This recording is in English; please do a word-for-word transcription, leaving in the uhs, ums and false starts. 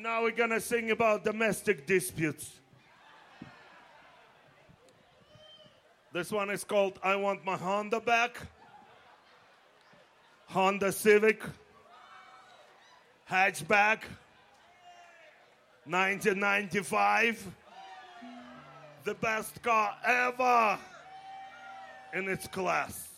Now we're gonna sing about domestic disputes. This one is called I Want My Honda Back. Honda Civic. Hatchback. nineteen ninety-five. The best car ever in its class.